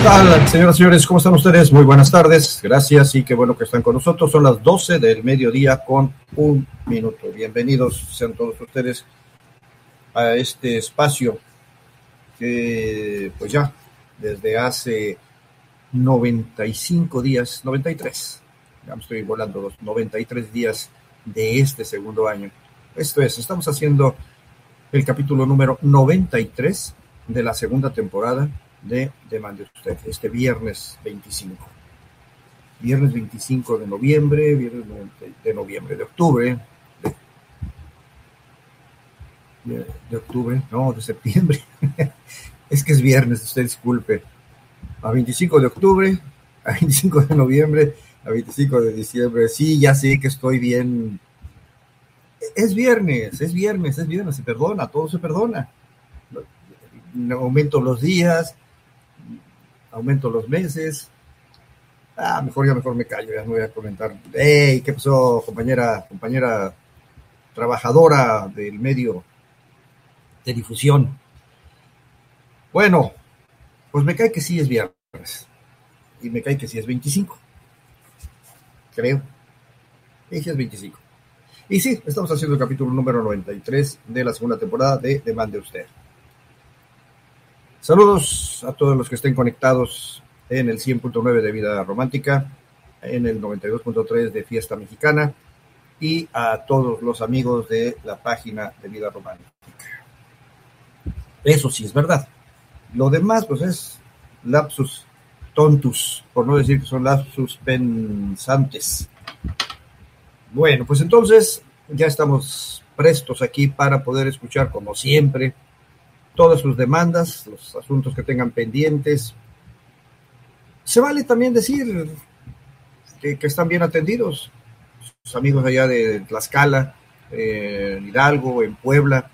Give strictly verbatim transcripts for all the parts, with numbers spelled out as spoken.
tal, señoras y señores? ¿Cómo están ustedes? Muy buenas tardes, gracias y qué bueno que están con nosotros. Son las doce del mediodía con un minuto. Bienvenidos sean todos ustedes a este espacio que pues ya desde hace noventa y cinco días, noventa y tres, ya me estoy volando los noventa y tres días de este segundo año. Esto es, estamos haciendo el capítulo número noventa y tres de la segunda temporada de Demande Usted, este viernes veinticinco. Viernes veinticinco de noviembre, viernes de noviembre, de octubre, de, de octubre, no, de septiembre. Es que es viernes, usted disculpe. A veinticinco de octubre, a veinticinco de noviembre, a veinticinco de diciembre. Sí, ya sé que estoy bien. Es viernes, es viernes, es viernes, se perdona, todo se perdona. Aumento los días, aumento los meses. Ah, mejor ya mejor me callo, ya no voy a comentar. Hey, ¿qué pasó, compañera, compañera trabajadora del medio de difusión? Bueno, pues me cae que sí es viernes. Y me cae que sí es veinticinco. Creo. Y sí es veinticinco. Y sí, estamos haciendo el capítulo número noventa y tres de la segunda temporada de Demande Usted. Saludos a todos los que estén conectados en el cien punto nueve de Vida Romántica, en el noventa y dos punto tres de Fiesta Mexicana y a todos los amigos de la página de Vida Romántica. Eso sí es verdad. Lo demás, pues, es lapsus tontus, por no decir que son lapsus pensantes. Bueno, pues entonces ya estamos prestos aquí para poder escuchar, como siempre, todas sus demandas, los asuntos que tengan pendientes. Se vale también decir que, que están bien atendidos. Sus amigos allá de Tlaxcala, eh, en Hidalgo, en Puebla,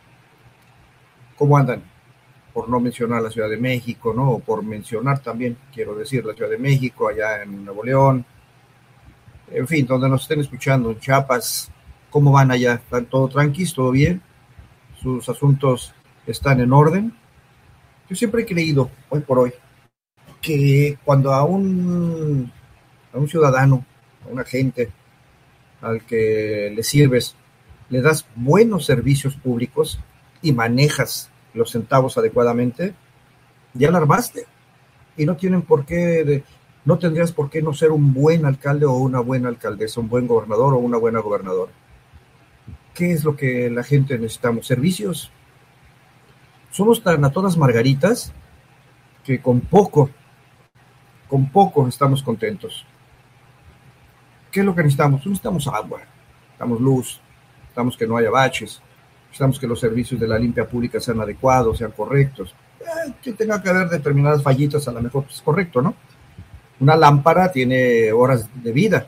¿cómo andan? Por no mencionar la Ciudad de México, ¿no? O por mencionar también, quiero decir, la Ciudad de México, allá en Nuevo León. En fin, donde nos estén escuchando, en Chiapas, ¿cómo van allá? ¿Están todo tranquilos, todo bien? ¿Sus asuntos están en orden? Yo siempre he creído, hoy por hoy, que cuando a un, a un ciudadano, a un agente al que le sirves, le das buenos servicios públicos y manejas los centavos adecuadamente, ya la armaste. Y no tienen por qué, de, no tendrías por qué no ser un buen alcalde o una buena alcaldesa, un buen gobernador o una buena gobernadora. ¿Qué es lo que la gente necesitamos? Servicios. Somos tan a todas margaritas que con poco, con poco estamos contentos. ¿Qué es lo que necesitamos? Necesitamos agua, necesitamos luz, necesitamos que no haya baches, necesitamos que los servicios de la limpia pública sean adecuados, sean correctos. Eh, que tenga que haber determinadas fallitas, a lo mejor es correcto, ¿no? Una lámpara tiene horas de vida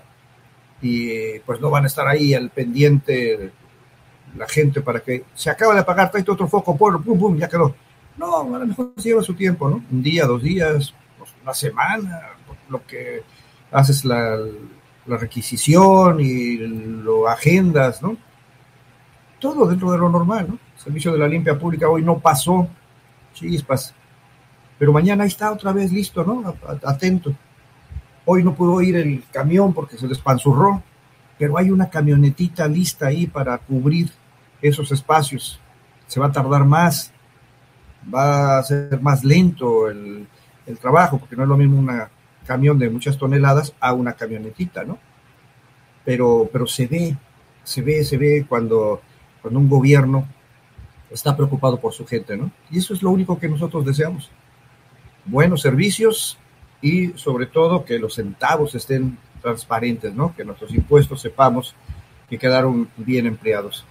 y pues no van a estar ahí al pendiente la gente para que se acaba de apagar, trae otro foco, pum, pum, pum, ya quedó. No, a lo mejor se lleva su tiempo, ¿no? Un día, dos días, una semana, lo que haces la, la requisición y lo agendas, ¿no? Todo dentro de lo normal, ¿no? El servicio de la limpia pública hoy no pasó, chispas, pero mañana ahí está otra vez listo, ¿no? Atento. Hoy no pudo ir el camión porque se despanzurró, pero hay una camionetita lista ahí para cubrir esos espacios. Se va a tardar más, va a ser más lento el, el trabajo, porque no es lo mismo un camión de muchas toneladas a una camionetita, ¿no? Pero, pero se ve, se ve, se ve cuando, cuando un gobierno está preocupado por su gente, ¿no? Y eso es lo único que nosotros deseamos. Buenos servicios y sobre todo que los centavos estén transparentes, ¿no? Que nuestros impuestos sepamos que quedaron bien empleados.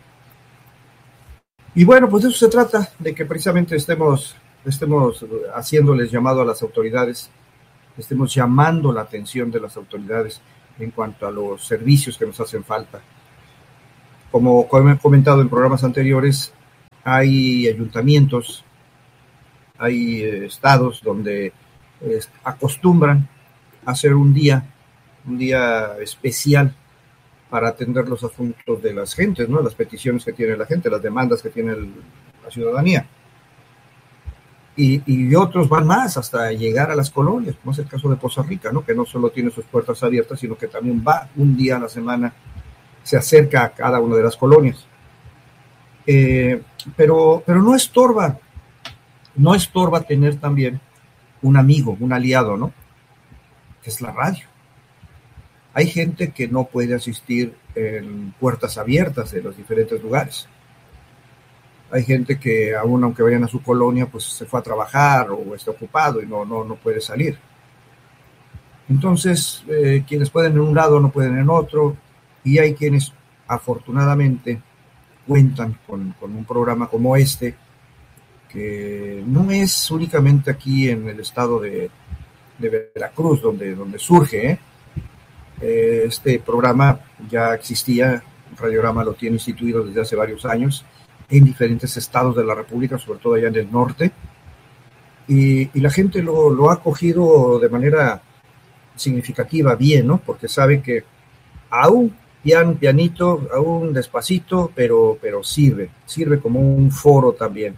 Y bueno, pues de eso se trata, de que precisamente estemos, estemos haciéndoles llamado a las autoridades, estemos llamando la atención de las autoridades en cuanto a los servicios que nos hacen falta. Como he comentado en programas anteriores, hay ayuntamientos, hay eh, estados donde eh, acostumbran a hacer un día, un día especial para atender los asuntos de las gentes, ¿no? Las peticiones que tiene la gente, las demandas que tiene el, la ciudadanía. Y, y otros van más hasta llegar a las colonias, como es el caso de Poza Rica, ¿no? Que no solo tiene sus puertas abiertas, sino que también va un día a la semana, se acerca a cada una de las colonias. Eh, pero, pero no estorba, no estorba tener también un amigo, un aliado, ¿no? Que es la radio. Hay gente que no puede asistir en puertas abiertas de los diferentes lugares. Hay gente que aún aunque vayan a su colonia, pues se fue a trabajar o está ocupado y no, no, no puede salir. Entonces, eh, quienes pueden en un lado no pueden en otro, y hay quienes afortunadamente cuentan con, con un programa como este, que no es únicamente aquí en el estado de, de Veracruz donde, donde surge, ¿eh? Este programa ya existía, Radiorama lo tiene instituido desde hace varios años en diferentes estados de la República, sobre todo allá en el norte, y, y la gente lo, lo ha acogido de manera significativa, bien, ¿no? Porque sabe que aún pian, pianito, aún despacito, pero, pero sirve, sirve como un foro también.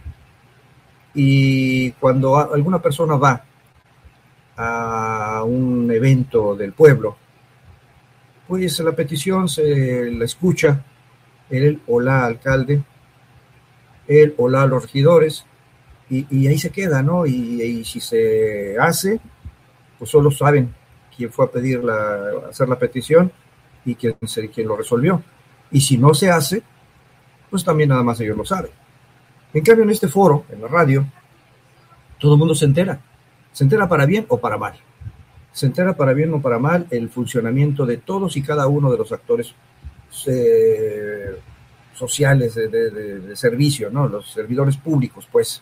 Y cuando alguna persona va a un evento del pueblo, pues la petición se la escucha él o la alcalde, él o la los regidores, y, y ahí se queda, ¿no? Y, y si se hace, pues solo saben quién fue a pedir la, hacer la petición y quién, quién lo resolvió. Y si no se hace, pues también nada más ellos lo saben. En cambio, en este foro, en la radio, todo el mundo se entera. Se entera para bien o para mal. Se entera para bien o para mal el funcionamiento de todos y cada uno de los actores eh, sociales de, de, de, de servicio, ¿no? Los servidores públicos, pues.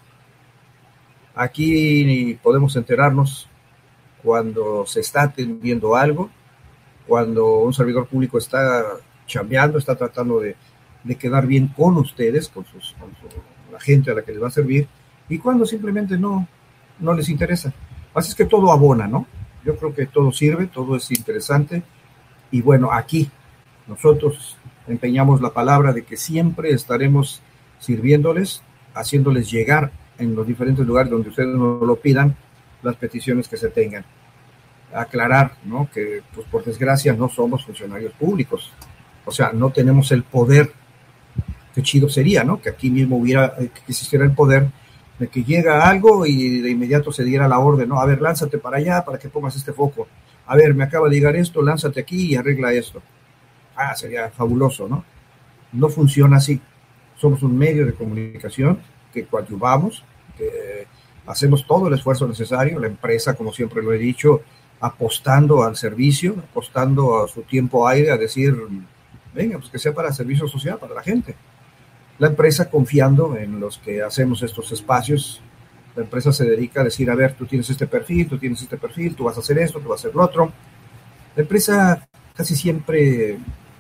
Aquí podemos enterarnos cuando se está atendiendo algo, cuando un servidor público está chambeando, está tratando de, de quedar bien con ustedes, con, sus, con su, la gente a la que les va a servir, y cuando simplemente no, no les interesa. Así es que todo abona, ¿no? Yo creo que todo sirve, todo es interesante, y bueno, aquí nosotros empeñamos la palabra de que siempre estaremos sirviéndoles, haciéndoles llegar en los diferentes lugares donde ustedes nos lo pidan, las peticiones que se tengan. Aclarar, ¿no? Que pues por desgracia no somos funcionarios públicos, o sea, no tenemos el poder. Qué chido sería, ¿no? Que aquí mismo hubiera, que existiera el poder de que llega algo y de inmediato se diera la orden, ¿no? A ver, lánzate para allá para que pongas este foco. A ver, me acaba de llegar esto, lánzate aquí y arregla esto. Ah, sería fabuloso, ¿no? No funciona así. Somos un medio de comunicación que coadyuvamos, que hacemos todo el esfuerzo necesario. La empresa, como siempre lo he dicho, apostando al servicio, apostando a su tiempo aire, a decir, venga, pues que sea para servicio social, para la gente. La empresa confiando en los que hacemos estos espacios. La empresa se dedica a decir, a ver, tú tienes este perfil, tú tienes este perfil, tú vas a hacer esto, tú vas a hacer lo otro. La empresa casi siempre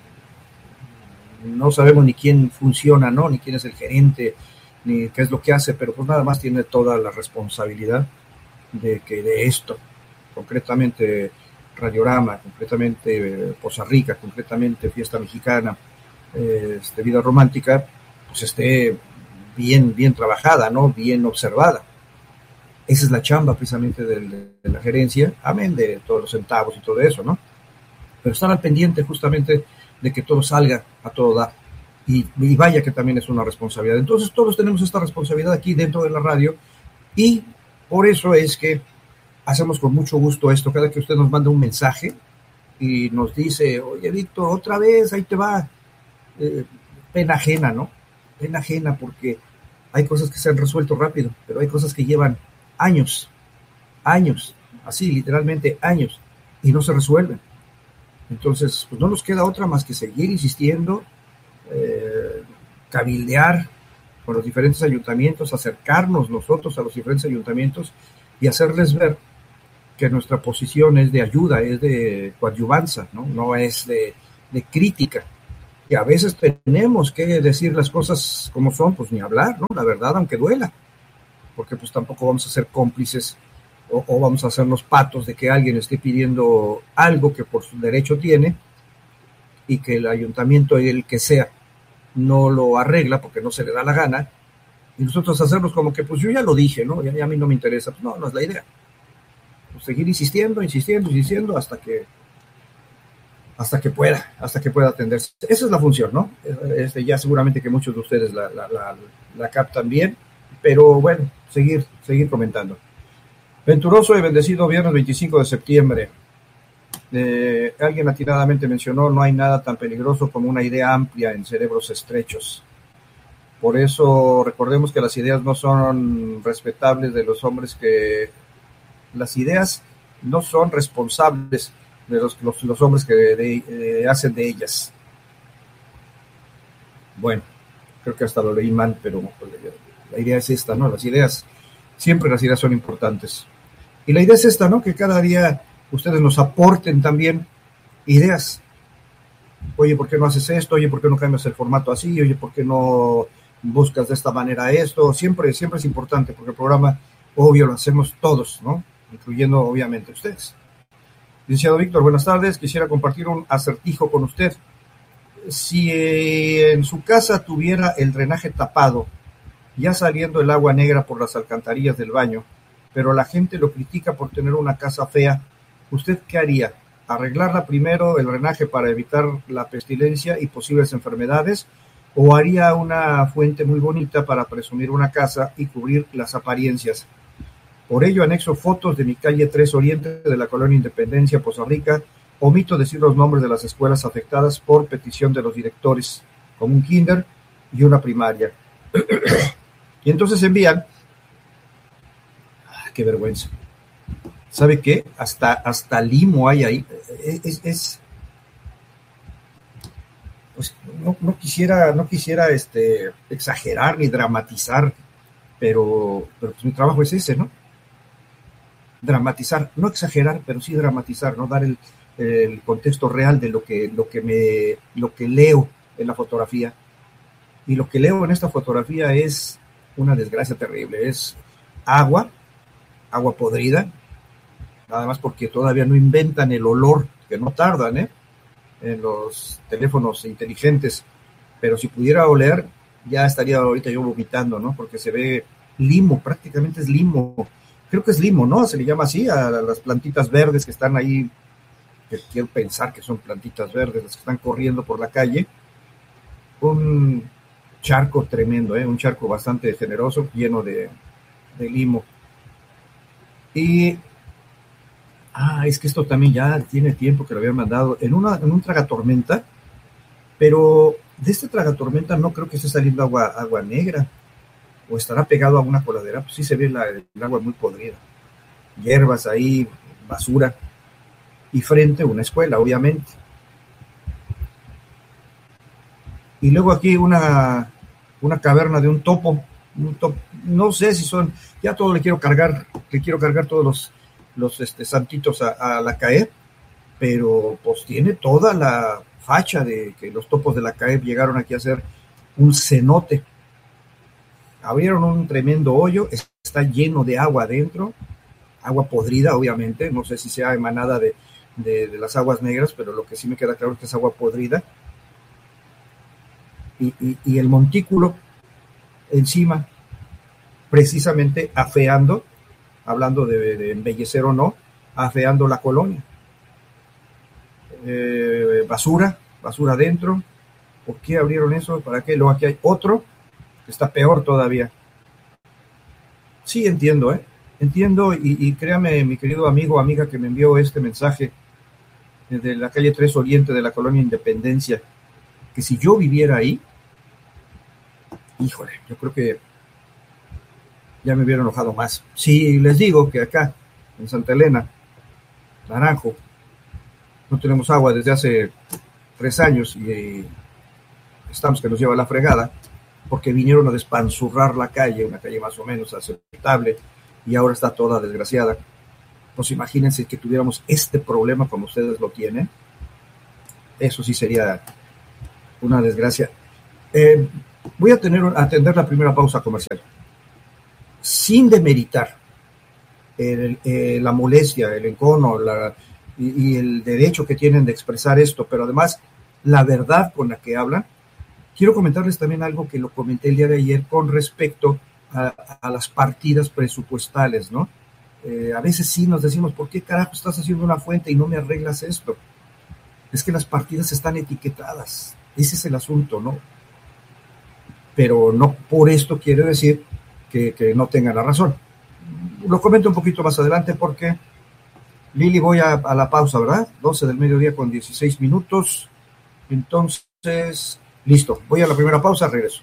no sabemos ni quién funciona, ¿no? Ni quién es el gerente, ni qué es lo que hace, pero pues nada más tiene toda la responsabilidad de que de esto, concretamente Radiorama, concretamente eh, Poza Rica, concretamente Fiesta Mexicana, eh, este, Vida Romántica, pues esté bien, bien trabajada, ¿no? Bien observada. Esa es la chamba precisamente de, de la gerencia, amén de todos los centavos y todo eso, ¿no? Pero estar al pendiente justamente de que todo salga a todo dar. Y, y vaya que también es una responsabilidad. Entonces todos tenemos esta responsabilidad aquí dentro de la radio, y por eso es que hacemos con mucho gusto esto. Cada que usted nos manda un mensaje y nos dice, oye Víctor, otra vez, ahí te va, eh, pena ajena, ¿no? Pena ajena, porque hay cosas que se han resuelto rápido, pero hay cosas que llevan años, años, así literalmente años, y no se resuelven. Entonces, pues no nos queda otra más que seguir insistiendo, eh, cabildear con los diferentes ayuntamientos, acercarnos nosotros a los diferentes ayuntamientos y hacerles ver que nuestra posición es de ayuda, es de coadyuvanza, ¿no? No es de, de crítica. Y a veces tenemos que decir las cosas como son, pues ni hablar, ¿no? La verdad, aunque duela, porque pues tampoco vamos a ser cómplices o, o vamos a hacernos patos de que alguien esté pidiendo algo que por su derecho tiene y que el ayuntamiento, el que sea, no lo arregla porque no se le da la gana, Y nosotros hacernos como que, pues yo ya lo dije, ¿no? Ya, ya a mí no me interesa. Pues no, no es la idea. Pues seguir insistiendo, insistiendo, insistiendo hasta que hasta que pueda, hasta que pueda atenderse. Esa es la función, ¿no? Este, ya seguramente que muchos de ustedes la, la, la, la captan bien, pero bueno, seguir, seguir comentando. Venturoso y bendecido viernes veinticinco de septiembre. Eh, alguien atinadamente mencionó, no hay nada tan peligroso como una idea amplia en cerebros estrechos. Por eso recordemos que las ideas no son respetables de los hombres que... Las ideas no son responsables de los, los, los hombres que de, de, eh, hacen de ellas. Bueno, creo que hasta lo leí mal, pero pues, la idea es esta, ¿no? Las ideas, siempre las ideas son importantes. Y la idea es esta, ¿no? Que cada día ustedes nos aporten también ideas. Oye, ¿por qué no haces esto? Oye, ¿por qué no cambias el formato así? Oye, ¿por qué no buscas de esta manera esto? Siempre, siempre es importante, porque el programa, obvio, lo hacemos todos, ¿no? Incluyendo, obviamente, ustedes. Licenciado Víctor, buenas tardes. Quisiera compartir un acertijo con usted. Si eh, en su casa tuviera el drenaje tapado, ya saliendo el agua negra por las alcantarillas del baño, pero la gente lo critica por tener una casa fea, ¿usted qué haría? ¿Arreglarla primero el drenaje para evitar la pestilencia y posibles enfermedades? ¿O haría una fuente muy bonita para presumir una casa y cubrir las apariencias? Por ello anexo fotos de mi calle tres Oriente de la colonia Independencia, Poza Rica. Omito decir los nombres de las escuelas afectadas por petición de los directores, como un kinder y una primaria. Y entonces envían, ah, qué vergüenza. ¿Sabe qué? Hasta, hasta limo hay ahí. Es, es pues no, no quisiera, no quisiera este, exagerar ni dramatizar, pero, pero pues mi trabajo es ese, ¿no? Dramatizar, no exagerar, pero sí dramatizar, ¿no? Dar el, el contexto real de lo que, lo que me, lo que leo en la fotografía. Y lo que leo en esta fotografía es una desgracia terrible, es agua, agua podrida, nada más porque todavía no inventan el olor, que no tardan, ¿eh? En los teléfonos inteligentes, pero si pudiera oler, ya estaría ahorita yo vomitando, ¿no? Porque se ve limo, prácticamente es limo. Creo que es limo, ¿no? Se le llama así a las plantitas verdes que están ahí, que quiero pensar que son plantitas verdes, las que están corriendo por la calle. Un charco tremendo, ¿eh? Un charco bastante generoso, lleno de, de limo. Y, ah, es que esto también ya tiene tiempo que lo habían mandado, en, una, en un tragatormenta, pero de este tragatormenta no creo que esté saliendo agua, agua negra, o estará pegado a una coladera, pues sí se ve la, el agua muy podrida, hierbas ahí, basura, y frente a una escuela, obviamente. Y luego aquí una, una caverna de un topo, un topo, no sé si son, ya todo le quiero cargar, le quiero cargar todos los, los este, santitos a, a la C A E P, pero pues tiene toda la facha de que los topos de la C A E P llegaron aquí a hacer un cenote. Abrieron un tremendo hoyo, está lleno de agua adentro, agua podrida, obviamente, no sé si sea emanada de, de, de las aguas negras, pero lo que sí me queda claro es que es agua podrida. Y, y, y el montículo encima, precisamente afeando, hablando de, de embellecer o no, afeando la colonia. Eh, basura, basura adentro. ¿Por qué abrieron eso? ¿Para qué? Luego aquí hay otro que está peor todavía. Sí, entiendo, ¿eh? Entiendo, y, y créame, mi querido amigo o amiga que me envió este mensaje desde la calle tres Oriente de la colonia Independencia, que si yo viviera ahí, híjole, yo creo que ya me hubiera enojado más. Si les digo que acá, en Santa Elena, Naranjo, no tenemos agua desde hace tres años y eh, estamos que nos lleva la fregada, porque vinieron a despanzurrar la calle, una calle más o menos aceptable, y ahora está toda desgraciada. Pues imagínense que tuviéramos este problema como ustedes lo tienen. Eso sí sería una desgracia. Eh, voy a, tener, a atender la primera pausa comercial. Sin demeritar el, eh, la molestia, el encono la, y, y el derecho que tienen de expresar esto, pero además la verdad con la que hablan, quiero comentarles también algo que lo comenté el día de ayer con respecto a, a las partidas presupuestales, ¿no? Eh, a veces sí nos decimos, ¿por qué carajo estás haciendo una fuente y no me arreglas esto? Es que las partidas están etiquetadas, ese es el asunto, ¿no? Pero no por esto quiere decir que, que no tenga la razón. Lo comento un poquito más adelante porque, Lili, voy a, a la pausa, ¿verdad? doce del mediodía con dieciséis minutos. Entonces, listo, voy a la primera pausa, regreso.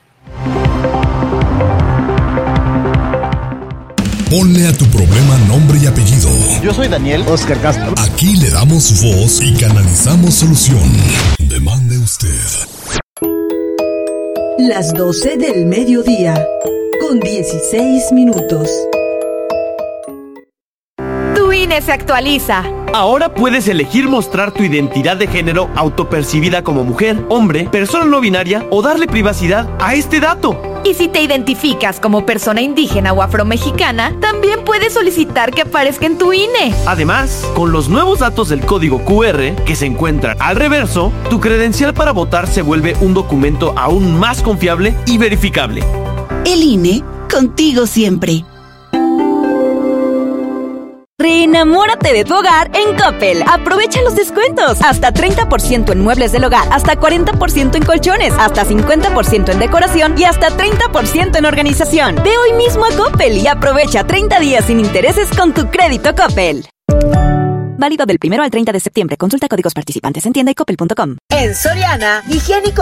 Ponle a tu problema nombre y apellido. Yo soy Daniel Oscar Castro. Aquí le damos voz y canalizamos solución. Demande usted. Las doce del mediodía, con dieciséis minutos. Tu I N E se actualiza. Ahora puedes elegir mostrar tu identidad de género autopercibida como mujer, hombre, persona no binaria o darle privacidad a este dato. Y si te identificas como persona indígena o afromexicana, también puedes solicitar que aparezca en tu I N E. Además, con los nuevos datos del código Q R que se encuentran al reverso, tu credencial para votar se vuelve un documento aún más confiable y verificable. El I N E, contigo siempre. Reenamórate de tu hogar en Coppel. Aprovecha los descuentos. Hasta treinta por ciento en muebles del hogar, hasta cuarenta por ciento en colchones, hasta cincuenta por ciento en decoración y hasta treinta por ciento en organización. Ve hoy mismo a Coppel y aprovecha treinta días sin intereses con tu crédito Coppel. Válido del primero al treinta de septiembre. Consulta códigos participantes en tienda y coppel punto com. En Soriana, higiénico